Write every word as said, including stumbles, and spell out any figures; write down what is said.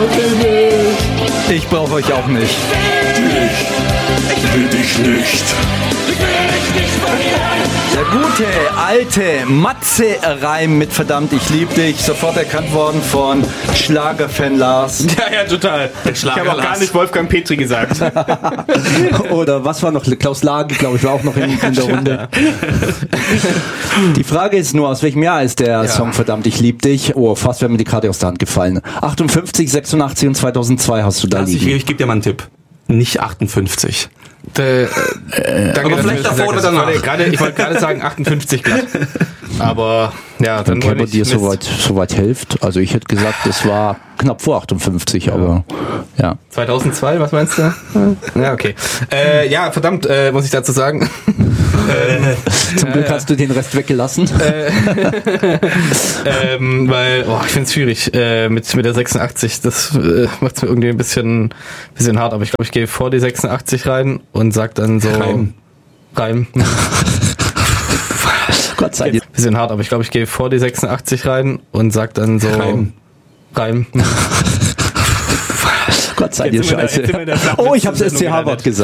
Ich brauche euch auch nicht. Ich will dich nicht. Der gute, alte Matze-Reim mit Verdammt, ich lieb dich, sofort erkannt worden von Schlagerfan Lars. Ja, ja, total. Ich habe auch gar nicht Wolfgang Petri gesagt. Oder was war noch? Klaus Lage, glaube ich, war auch noch in, in der Runde. Die Frage ist nur, aus welchem Jahr ist der ja. Song Verdammt, ich lieb dich? Oh, fast wäre mir die Karte aus der Hand gefallen. achtundfünfzig, sechsundachtzig und zweitaunsdzwei hast du da liegen. Ich, ich gebe dir mal einen Tipp. Nicht achtundfünfzig. De, äh, danke, aber vielleicht davor oder danach. Ich wollte gerade sagen achtundfünfzig glatt. Aber ja, dann okay, bei dir soweit soweit hilft. Also ich hätte gesagt, es war knapp vor achtundfünfzig, ja. Aber ja. zweitausendzwei, was meinst du? Ja, okay. Äh, ja, verdammt, äh, muss ich dazu sagen. äh, Zum Glück äh, hast du den Rest weggelassen. Äh, ähm, weil, oh, ich finde es schwierig äh, mit mit der sechsundachtzig. Das äh, macht es mir irgendwie ein bisschen bisschen hart. Aber ich glaube, ich gehe vor die sechsundachtzig rein und sag dann so Reim. Reim. Gott sei Dank. Bisschen hart, aber ich glaube, ich gehe vor die sechsundachtzig rein und sag dann so Reim. Reim. Gott sei dir Scheiße. Oh, ich hab's S C H-Wort gesagt.